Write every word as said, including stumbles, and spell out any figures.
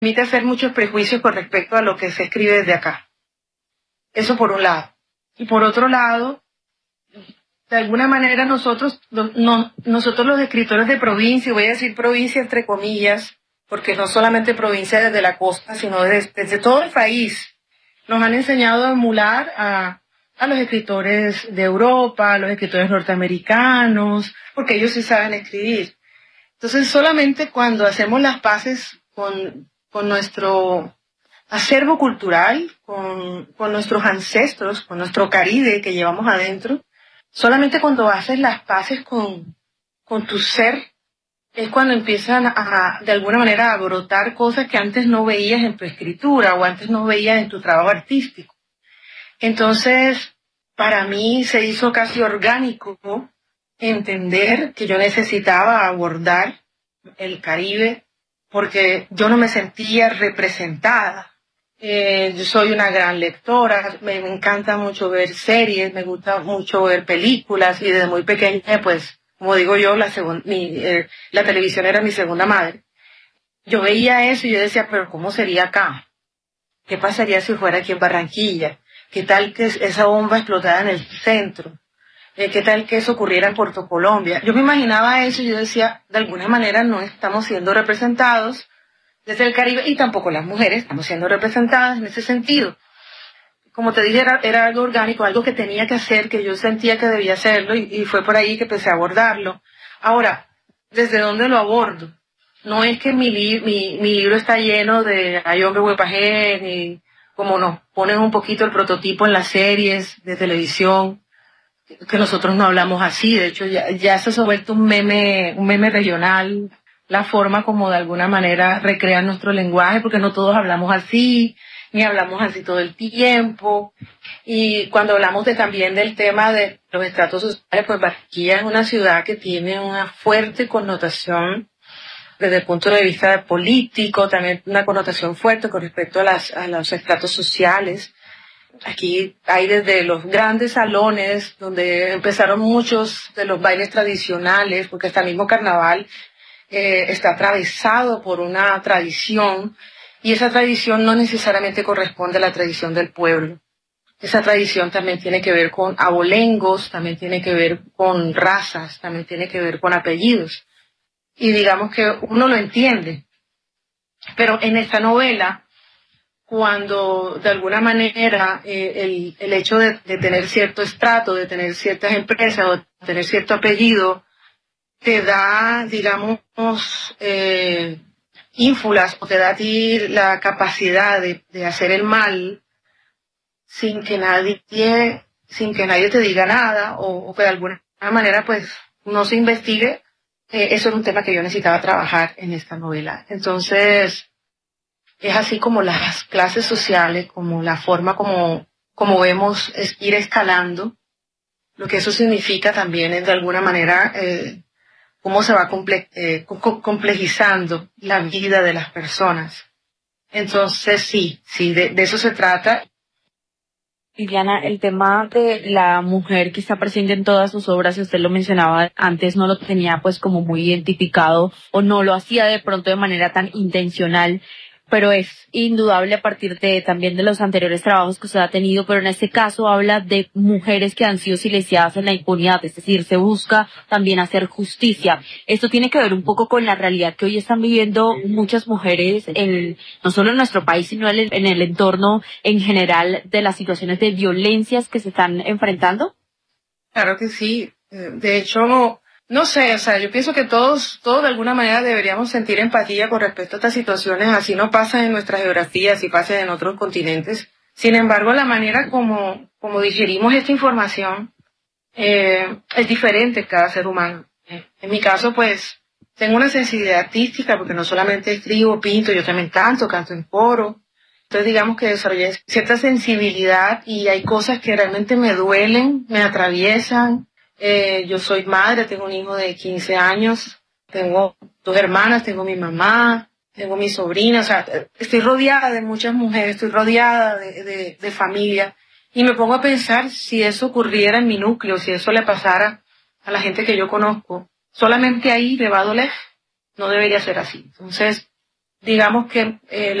permite hacer muchos prejuicios con respecto a lo que se escribe desde acá. Eso por un lado. Y por otro lado, de alguna manera nosotros, no, nosotros los escritores de provincia, voy a decir provincia entre comillas, porque no solamente provincia desde la costa, sino desde, desde todo el país, nos han enseñado a emular a, a los escritores de Europa, a los escritores norteamericanos, porque ellos sí saben escribir. Entonces solamente cuando hacemos las paces con, con nuestro acervo cultural, con, con nuestros ancestros, con nuestro Caribe que llevamos adentro, solamente cuando haces las paces con, con tu ser, es cuando empiezan a, de alguna manera, a brotar cosas que antes no veías en tu escritura o antes no veías en tu trabajo artístico. Entonces, para mí se hizo casi orgánico, ¿no?, entender que yo necesitaba abordar el Caribe porque yo no me sentía representada. Eh, yo soy una gran lectora, me, me encanta mucho ver series, me gusta mucho ver películas y desde muy pequeña, pues, como digo yo, la, segun, mi, eh, la televisión era mi segunda madre. Yo veía eso y yo decía, pero ¿cómo sería acá? ¿Qué pasaría si fuera aquí en Barranquilla? ¿Qué tal que esa bomba explotara en el centro? Eh, ¿Qué tal que eso ocurriera en Puerto Colombia? Yo me imaginaba eso y yo decía, de alguna manera no estamos siendo representados desde el Caribe y tampoco las mujeres estamos siendo representadas en ese sentido. Como te dije, era, era algo orgánico, algo que tenía que hacer, que yo sentía que debía hacerlo y, y fue por ahí que empecé a abordarlo. Ahora, ¿desde dónde lo abordo? No es que mi, li mi, mi libro está lleno de hay hombre huepajén y como nos ponen un poquito el prototipo en las series de televisión, que nosotros no hablamos así. De hecho, ya, ya se ha vuelto un meme, un meme regional, la forma como de alguna manera recrean nuestro lenguaje, porque no todos hablamos así, ni hablamos así todo el tiempo. Y cuando hablamos de, también del tema de los estratos sociales, pues Barranquilla es una ciudad que tiene una fuerte connotación desde el punto de vista político, también una connotación fuerte con respecto a, las, a los estratos sociales. Aquí hay desde los grandes salones, donde empezaron muchos de los bailes tradicionales, porque hasta el mismo carnaval eh, está atravesado por una tradición, y esa tradición no necesariamente corresponde a la tradición del pueblo. Esa tradición también tiene que ver con abolengos, también tiene que ver con razas, también tiene que ver con apellidos. Y digamos que uno lo entiende. Pero en esta novela, cuando de alguna manera eh, el, el hecho de, de tener cierto estrato, de tener ciertas empresas o de tener cierto apellido, te da, digamos, eh, ínfulas o te da a ti la capacidad de, de hacer el mal sin que nadie, sin que nadie te diga nada o, o que de alguna manera pues no se investigue, eh, eso es un tema que yo necesitaba trabajar en esta novela. Entonces, es así como las clases sociales, como la forma como, como vemos es ir escalando, lo que eso significa también es de alguna manera eh, cómo se va comple eh, complejizando la vida de las personas. Entonces sí, sí, de, de eso se trata. Liliana, el tema de la mujer que está presente en todas sus obras, y usted lo mencionaba antes, no lo tenía pues como muy identificado o no lo hacía de pronto de manera tan intencional, pero es indudable a partir de también de los anteriores trabajos que usted ha tenido, pero en este caso habla de mujeres que han sido silenciadas en la impunidad, es decir, se busca también hacer justicia. Esto tiene que ver un poco con la realidad que hoy están viviendo muchas mujeres, en, no solo en nuestro país, sino en el, en el entorno en general de las situaciones de violencias que se están enfrentando. Claro que sí. De hecho, no sé, o sea, yo pienso que todos, todos de alguna manera deberíamos sentir empatía con respecto a estas situaciones, así no pasa en nuestra geografía, así pasa en otros continentes. Sin embargo, la manera como, como digerimos esta información eh, es diferente en cada ser humano. En mi caso, pues, tengo una sensibilidad artística, porque no solamente escribo, pinto, yo también canto, canto en coro. Entonces, digamos que desarrollé cierta sensibilidad y hay cosas que realmente me duelen, me atraviesan. Eh, yo soy madre, tengo un hijo de quince años, tengo dos hermanas, tengo mi mamá, tengo mi sobrina, o sea, estoy rodeada de muchas mujeres, estoy rodeada de, de, de familia, y me pongo a pensar si eso ocurriera en mi núcleo, si eso le pasara a la gente que yo conozco, solamente ahí le va a doler, no debería ser así. Entonces, digamos que eh,